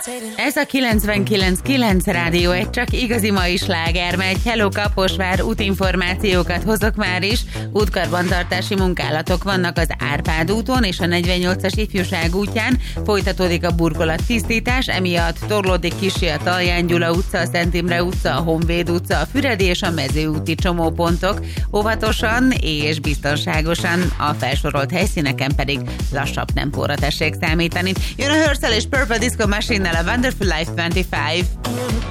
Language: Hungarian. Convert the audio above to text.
Ez a 99.9 Rádió, egy csak igazi mai sláger megy. Hello Kaposvár, útinformációkat hozok már is. Útkarbantartási munkálatok vannak az Árpád úton és a 48-as ifjúság útján. Folytatódik a burkolattisztítás, emiatt torlódik kissé a Talján Gyula utca, a Szent Imre utca, a Honvéd utca, a Füredi és a Mezőúti csomópontok. Óvatosan és biztonságosan, a felsorolt helyszíneken pedig lassabb tempóra tessék számítani. Jön a Herschel és Purple Disco Machine-nel a Wonderful Life 25.